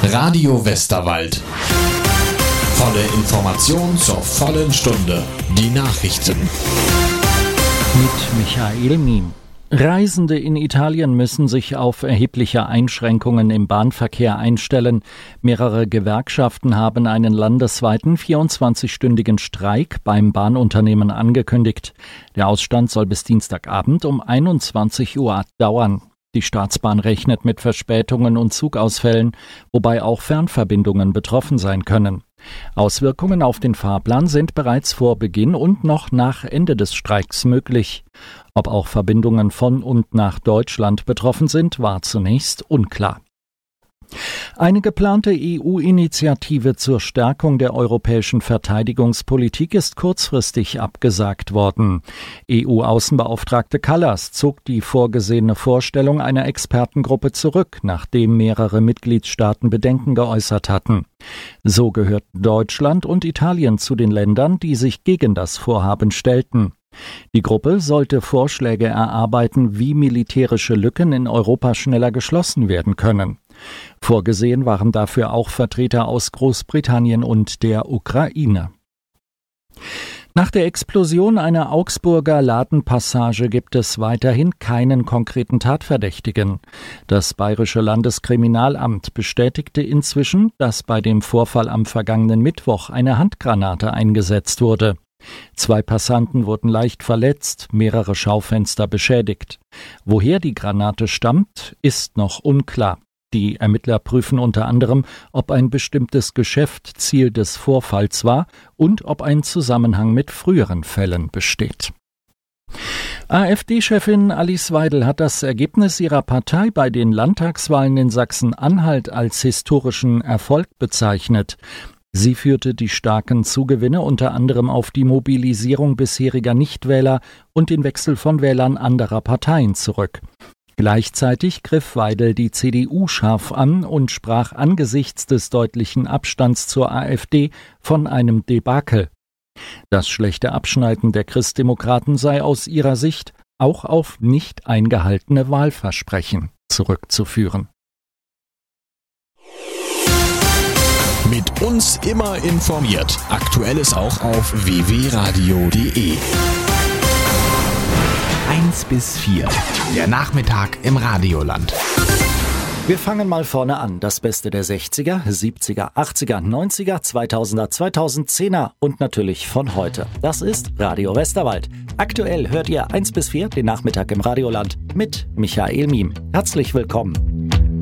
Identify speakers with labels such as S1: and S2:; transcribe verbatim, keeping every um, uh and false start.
S1: Radio Westerwald. Volle Information zur vollen Stunde. Die Nachrichten.
S2: Mit Michael Miem. Reisende in Italien müssen sich auf erhebliche Einschränkungen im Bahnverkehr einstellen. Mehrere Gewerkschaften haben einen landesweiten vierundzwanzigstündigen Streik beim Bahnunternehmen angekündigt. Der Ausstand soll bis Dienstagabend um einundzwanzig Uhr dauern. Die Staatsbahn rechnet mit Verspätungen und Zugausfällen, wobei auch Fernverbindungen betroffen sein können. Auswirkungen auf den Fahrplan sind bereits vor Beginn und noch nach Ende des Streiks möglich. Ob auch Verbindungen von und nach Deutschland betroffen sind, war zunächst unklar. Eine geplante E U-Initiative zur Stärkung der europäischen Verteidigungspolitik ist kurzfristig abgesagt worden. E U-Außenbeauftragte Kallas zog die vorgesehene Vorstellung einer Expertengruppe zurück, nachdem mehrere Mitgliedstaaten Bedenken geäußert hatten. So gehörten Deutschland und Italien zu den Ländern, die sich gegen das Vorhaben stellten. Die Gruppe sollte Vorschläge erarbeiten, wie militärische Lücken in Europa schneller geschlossen werden können. Vorgesehen waren dafür auch Vertreter aus Großbritannien und der Ukraine. Nach der Explosion einer Augsburger Ladenpassage gibt es weiterhin keinen konkreten Tatverdächtigen. Das Bayerische Landeskriminalamt bestätigte inzwischen, dass bei dem Vorfall am vergangenen Mittwoch eine Handgranate eingesetzt wurde. Zwei Passanten wurden leicht verletzt, mehrere Schaufenster beschädigt. Woher die Granate stammt, ist noch unklar. Die Ermittler prüfen unter anderem, ob ein bestimmtes Geschäft Ziel des Vorfalls war und ob ein Zusammenhang mit früheren Fällen besteht. AfD-Chefin Alice Weidel hat das Ergebnis ihrer Partei bei den Landtagswahlen in Sachsen-Anhalt als historischen Erfolg bezeichnet. Sie führte die starken Zugewinne unter anderem auf die Mobilisierung bisheriger Nichtwähler und den Wechsel von Wählern anderer Parteien zurück. Gleichzeitig griff Weidel die C D U scharf an und sprach angesichts des deutlichen Abstands zur AfD von einem Debakel. Das schlechte Abschneiden der Christdemokraten sei aus ihrer Sicht auch auf nicht eingehaltene Wahlversprechen zurückzuführen.
S1: Mit uns immer informiert. Aktuelles auch auf w w radio punkt d e. eins bis vier. Der Nachmittag im Radioland.
S2: Wir fangen mal vorne an. Das Beste der sechziger, siebziger, achtziger, neunziger, zweitausender, zweitausendzehner und natürlich von heute. Das ist Radio Westerwald. Aktuell hört ihr eins bis vier, den Nachmittag im Radioland mit Michael Miem. Herzlich willkommen.